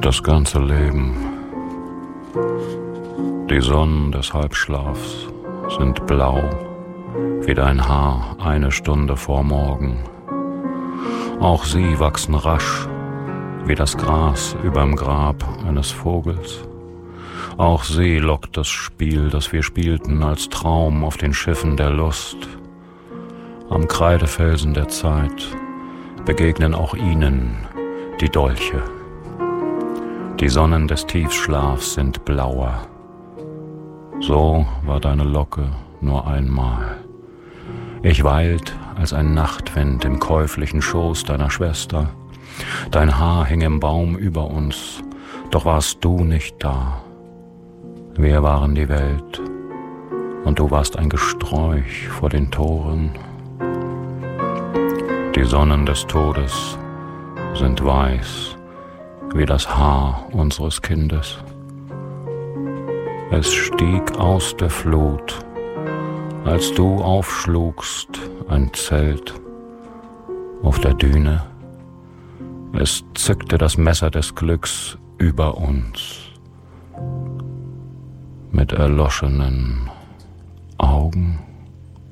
Das ganze Leben, die Sonnen des Halbschlafs sind blau wie dein Haar eine Stunde vor Morgen. Auch sie wachsen rasch wie das Gras überm Grab eines Vogels. Auch sie lockt das Spiel, das wir spielten als Traum auf den Schiffen der Lust. Am Kreidefelsen der Zeit begegnen auch ihnen die Dolche. Die Sonnen des Tiefschlafs sind blauer. So war deine Locke nur einmal. Ich weilt als ein Nachtwind im käuflichen Schoß deiner Schwester. Dein Haar hing im Baum über uns, doch warst du nicht da. Wir waren die Welt, und du warst ein Gesträuch vor den Toren. Die Sonnen des Todes sind weiß wie das Haar unseres Kindes. Es stieg aus der Flut, als du aufschlugst ein Zelt auf der Düne. Es zückte das Messer des Glücks über uns. Mit erloschenen Augen